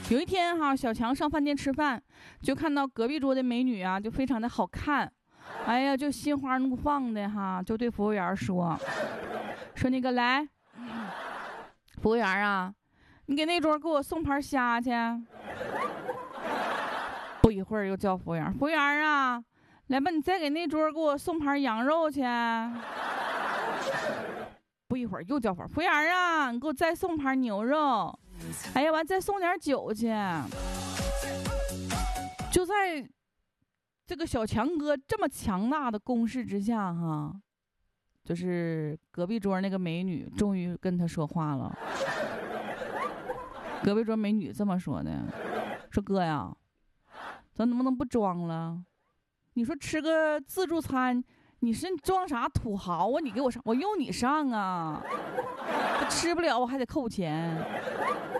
有一天哈，小强上饭店吃饭，就看到隔壁桌的美女啊，就非常的好看，哎呀，就心花怒放的哈，就对服务员说那个来，服务员啊，你给那桌给我送盘虾去。不一会儿又叫服务员啊，来吧，你再给那桌给我送盘羊肉去。不一会儿又叫服务员啊，你给我再送盘牛肉。哎呀，完再送点酒去。就在这个小强哥这么强大的攻势之下哈，就是隔壁桌那个美女终于跟他说话了。隔壁桌美女这么说的，说哥呀，咱能不能不装了？你说吃个自助餐，你装啥土豪啊？你给我上，我用你上啊！我吃不了我还得扣钱。